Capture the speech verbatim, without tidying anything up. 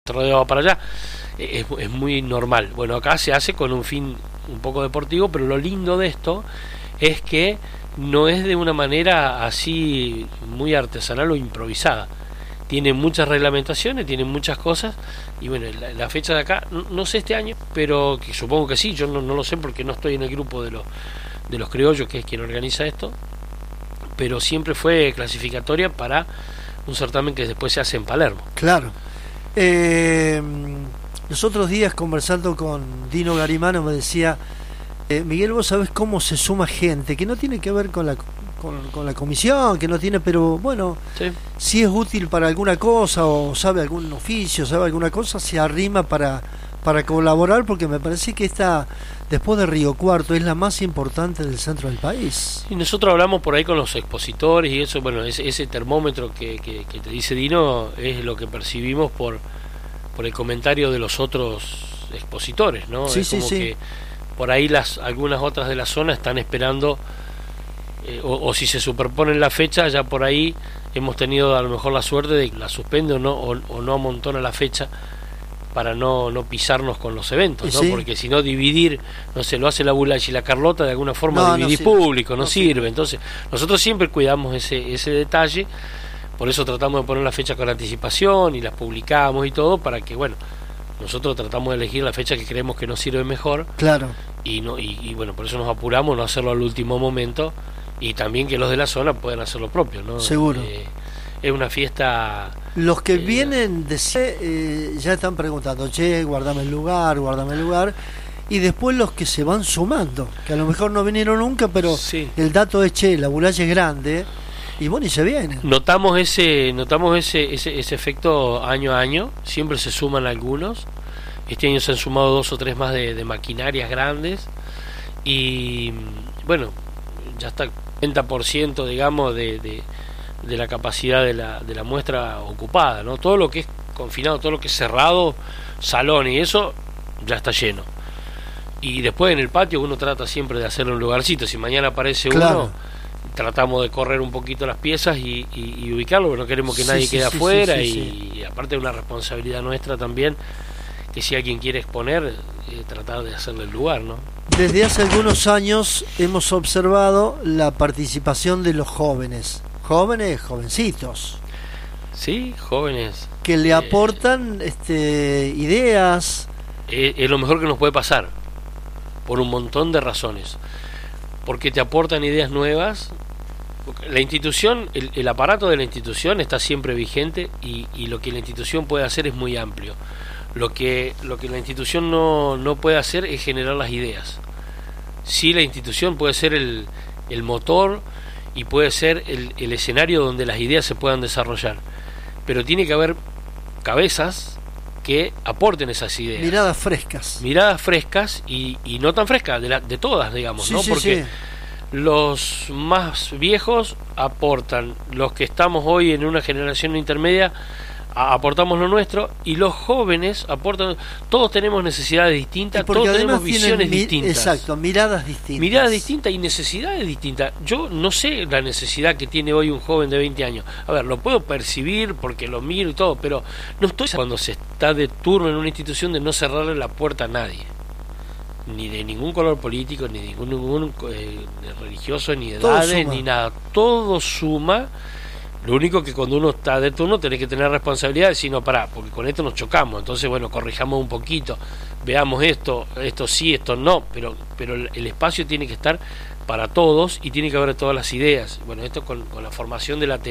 rodeo va para allá, es, es muy normal. Bueno, acá se hace con un fin un poco deportivo, pero lo lindo de esto es que no es de una manera así muy artesanal o improvisada. Tiene muchas reglamentaciones, tiene muchas cosas, y bueno, la, la fecha de acá, no, no sé este año, pero que supongo que sí, yo no, no lo sé porque no estoy en el grupo de los, de los criollos, que es quien organiza esto, pero siempre fue clasificatoria para un certamen que después se hace en Palermo. Claro. Eh, los otros días, conversando con Dino Garimano, me decía, eh, Miguel, vos sabés cómo se suma gente, que no tiene que ver con la con, con la comisión, que no tiene, pero bueno, sí. Si es útil para alguna cosa o sabe algún oficio, sabe alguna cosa, se arrima para, para colaborar, porque me parece que esta, después de Río Cuarto, es la más importante del centro del país. Y nosotros hablamos por ahí con los expositores y eso, bueno, ese, ese termómetro que, que, que te dice Dino es lo que percibimos por, por el comentario de los otros expositores, ¿no? Sí, es sí, como sí. que por ahí las algunas otras de la zona están esperando, eh, o, o si se superponen la fecha, ya por ahí hemos tenido a lo mejor la suerte de que la suspende o no, o, o no amontona la fecha para no, no pisarnos con los eventos, ¿no? Sí. Porque si no, dividir, no sé, lo hace la Bulacha y la Carlota, de alguna forma No, dividir no público, no, no sirve. sirve. Entonces, nosotros siempre cuidamos ese, ese detalle, por eso tratamos de poner la fecha con anticipación y las publicamos y todo, para que, bueno, nosotros tratamos de elegir la fecha que creemos que nos sirve mejor. Claro. Y, no, y, y bueno, por eso nos apuramos, no hacerlo al último momento, y también que los de la zona puedan hacer lo propio, ¿no? Seguro. Eh, es una fiesta. Los que eh, vienen de C eh, ya están preguntando, che, guardame el lugar, guardame el lugar, y después los que se van sumando, que a lo mejor no vinieron nunca, pero sí. El dato es, che, la Bulacha es grande, y bueno, y se vienen. Notamos ese, notamos ese, ese, ese efecto año a año, siempre se suman algunos. Este año se han sumado dos o tres más de, de maquinarias grandes, y bueno, ya está el cuarenta por ciento, digamos, de, de, de la capacidad de la, de la muestra ocupada, ¿no? Todo lo que es confinado, todo lo que es cerrado, salón y eso, ya está lleno. Y después en el patio uno trata siempre de hacerle un lugarcito. Si mañana aparece Claro. uno, tratamos de correr un poquito las piezas y, y, y ubicarlo, porque no queremos que Sí, nadie sí, quede sí, afuera, sí, sí, y, sí. y aparte de una responsabilidad nuestra también, que si alguien quiere exponer, eh, tratar de hacerle el lugar, ¿no? Desde hace algunos años hemos observado la participación de los jóvenes, jóvenes, jovencitos, Sí, jóvenes. que le Eh, aportan este, ideas. Es, es lo mejor que nos puede pasar, por un montón de razones. Porque te aportan ideas nuevas. La institución, el, el aparato de la institución está siempre vigente, y, y lo que la institución puede hacer es muy amplio. Lo que, lo que la institución no, no puede hacer es generar las ideas. Sí, la institución puede ser el, el motor y puede ser el, el escenario donde las ideas se puedan desarrollar, pero tiene que haber cabezas que aporten esas ideas. Miradas frescas. Miradas frescas y, y no tan frescas, de, la, de todas, digamos, Sí, ¿no? sí, Porque sí. los más viejos aportan, los que estamos hoy en una generación intermedia a, aportamos lo nuestro, y los jóvenes aportan. Todos tenemos necesidades distintas, Y porque todos tenemos además tienen visiones mi- distintas. Exacto, miradas distintas. Miradas distintas y necesidades distintas. Yo no sé la necesidad que tiene hoy un joven de veinte años. A ver, lo puedo percibir porque lo miro y todo, pero no estoy cuando se está de turno en una institución de no cerrarle la puerta a nadie. Ni de ningún color político, ni de ningún, ningún eh, religioso, ni de Todo edades, suma. ni nada. Todo suma. Lo único que cuando uno está de turno tenés que tener responsabilidad de decir, no, pará, porque con esto nos chocamos, entonces bueno, corrijamos un poquito, veamos esto, esto sí, esto no, pero pero el, el espacio tiene que estar para todos y tiene que haber todas las ideas. Bueno, esto con, con la formación de la